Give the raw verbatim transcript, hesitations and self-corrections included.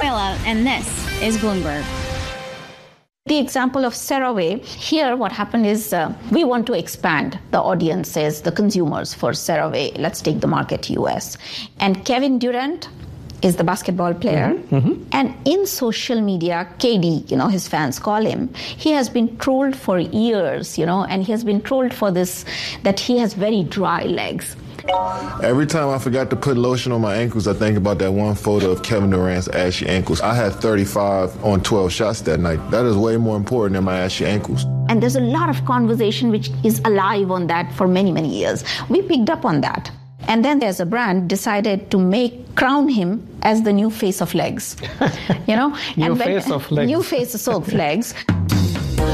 Bailout, and this is Bloomberg. The example of CeraVe, here what happened is uh, we want to expand the audiences, the consumers for CeraVe. Let's take the market U S. And Kevin Durant is the basketball player. Mm-hmm, mm-hmm. And in social media, K D, you know, his fans call him, he has been trolled for years, you know, and he has been trolled for this, that he has very dry legs. Every time I forgot to put lotion on my ankles, I think about that one photo of Kevin Durant's ashy ankles. I had thirty-five on twelve shots that night. That is way more important than my ashy ankles. And there's a lot of conversation which is alive on that for many, many years. We picked up on that. And then there's a brand decided to make, crown him as the new face of legs. You know? new and when, face of legs. New face of legs.